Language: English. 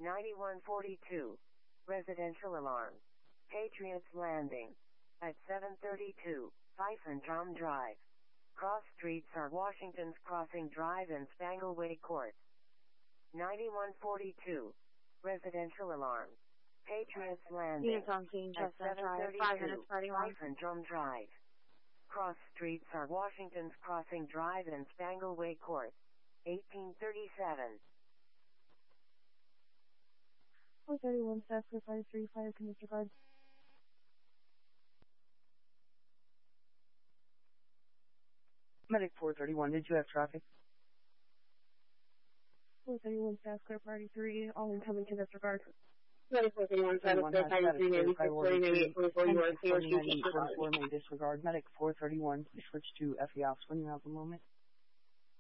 9142. Residential alarm. Patriots Landing. At 732, Drum Drive. Cross streets are Washington's Crossing Drive and Spangleway Court. 9142. Residential alarm. Patriots Landing. Units on scene, At Chestnut Drive, 5 minutes, 732, party on. Drum Drive. Cross streets are Washington's Crossing Drive and Spangleway Court. 1837. 431, staff for 53, fire can disregard. Medic 431, did you have traffic? 431, staff clear party 3, all incoming can disregard. Medic 431, staff clear party 3, 96, 49, 44, you are clear, 44 may disregard. Medic 431, please switch to FE Ops when you have a moment.